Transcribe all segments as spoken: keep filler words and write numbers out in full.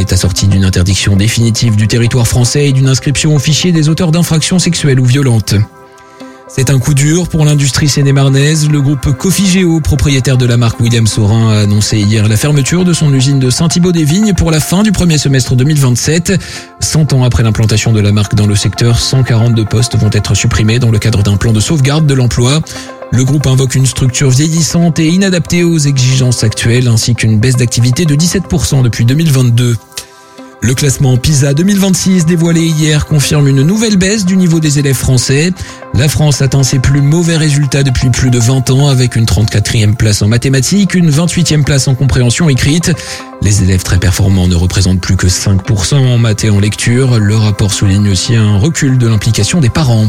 est assortie d'une interdiction définitive du territoire français et d'une inscription au fichier des auteurs d'infractions sexuelles ou violentes. C'est un coup dur pour l'industrie seine-et-marnaise. Le groupe Cofigeo, propriétaire de la marque William Saurin, a annoncé hier la fermeture de son usine de Saint-Thibaud-des-Vignes pour la fin du premier semestre deux mille vingt-sept. Cent ans après l'implantation de la marque dans le secteur, cent quarante-deux postes vont être supprimés dans le cadre d'un plan de sauvegarde de l'emploi. Le groupe invoque une structure vieillissante et inadaptée aux exigences actuelles, ainsi qu'une baisse d'activité de dix-sept pour cent depuis deux mille vingt-deux. Le classement PISA deux mille vingt-six dévoilé hier confirme une nouvelle baisse du niveau des élèves français. La France atteint ses plus mauvais résultats depuis plus de vingt ans avec une trente-quatrième place en mathématiques, une vingt-huitième place en compréhension écrite. Les élèves très performants ne représentent plus que cinq pour cent en maths et en lecture. Le rapport souligne aussi un recul de l'implication des parents.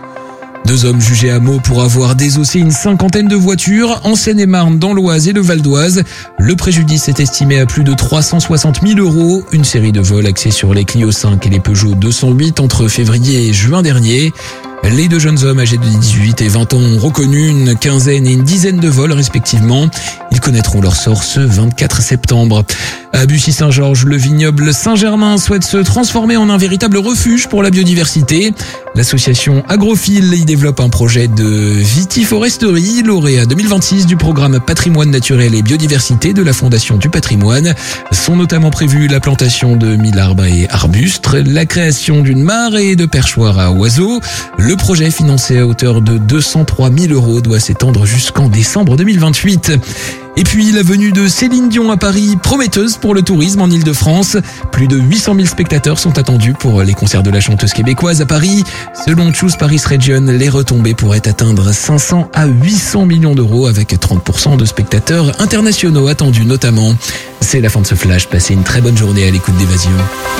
Deux hommes jugés à Meaux pour avoir désossé une cinquantaine de voitures en Seine-et-Marne, dans l'Oise et le Val d'Oise. Le préjudice est estimé à plus de trois cent soixante mille euros. Une série de vols axés sur les Clio cinq et les Peugeot deux cent huit entre février et juin dernier. Les deux jeunes hommes âgés de dix-huit et vingt ans ont reconnu une quinzaine et une dizaine de vols respectivement. Ils connaîtront leur sort ce vingt-quatre septembre. À Bussy-Saint-Georges, le vignoble Saint-Germain souhaite se transformer en un véritable refuge pour la biodiversité. L'association Agrophile y développe un projet de vitiforesterie, lauréat deux mille vingt-six du programme Patrimoine naturel et biodiversité de la Fondation du patrimoine. Sont notamment prévus la plantation de mille arbres et arbustes, la création d'une mare et de perchoirs à oiseaux. Le projet, financé à hauteur de deux cent trois mille euros, doit s'étendre jusqu'en décembre deux mille vingt-huit. Et puis la venue de Céline Dion à Paris, prometteuse pour le tourisme en Ile-de-France. Plus de huit cent mille spectateurs sont attendus pour les concerts de la chanteuse québécoise à Paris. Selon Choose Paris Region, les retombées pourraient atteindre cinq cents à huit cents millions d'euros avec trente pour cent de spectateurs internationaux attendus notamment. C'est la fin de ce flash. Passez une très bonne journée à l'écoute d'Évasion.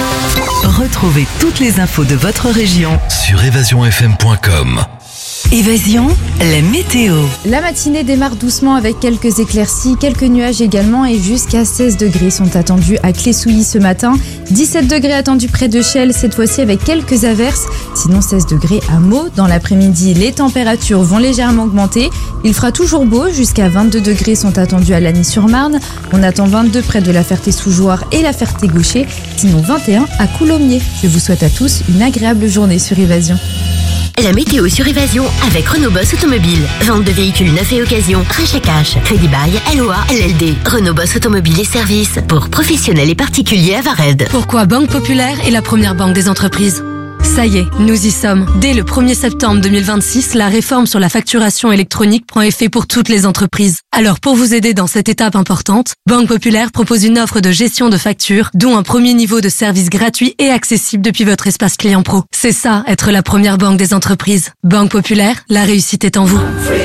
Retrouvez toutes les infos de votre région sur évasion f m point com. Évasion, la météo. La matinée démarre doucement avec quelques éclaircies, quelques nuages également et jusqu'à seize degrés sont attendus à Clé-Souilly ce matin. dix-sept degrés attendus près de Chelles, cette fois-ci avec quelques averses. Sinon seize degrés à Meaux. Dans l'après-midi, les températures vont légèrement augmenter. Il fera toujours beau, jusqu'à vingt-deux degrés sont attendus à Lagny-sur-Marne. On attend vingt-deux près de la Ferté-sous-Jouarre et la Ferté-Gaucher. Sinon vingt et un à Coulommiers. Je vous souhaite à tous une agréable journée sur Évasion. La météo sur Évasion avec Renault Boss Automobile. Vente de véhicules neufs et occasion, rachat cash, crédit bail, L O A, L L D. Renault Boss Automobile et services pour professionnels et particuliers à Vared. Pourquoi Banque Populaire est la première banque des entreprises ? Ça y est, nous y sommes. Dès le premier septembre deux mille vingt-six, la réforme sur la facturation électronique prend effet pour toutes les entreprises. Alors pour vous aider dans cette étape importante, Banque Populaire propose une offre de gestion de factures, dont un premier niveau de service gratuit et accessible depuis votre espace client pro. C'est ça, être la première banque des entreprises. Banque Populaire, la réussite est en vous.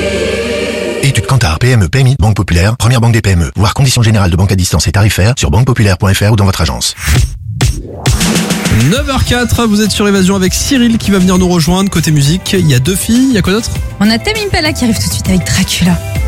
Étude Kantar, P M E, P M I, Banque Populaire, première banque des P M E. Voir conditions générales de banque à distance et tarifaires sur banque populaire point f r ou dans votre agence. neuf heures quatre, vous êtes sur Évasion avec Cyril qui va venir nous rejoindre. Côté musique, il y a deux filles, il y a quoi d'autre ? On a Tame Impala qui arrive tout de suite avec Dracula.